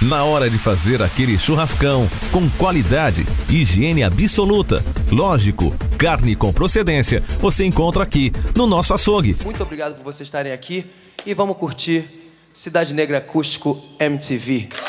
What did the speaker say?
Na hora de fazer aquele churrascão, com qualidade, higiene absoluta, lógico, carne com procedência, você encontra aqui no nosso açougue. Muito obrigado por vocês estarem aqui e vamos curtir Cidade Negra Acústico MTV.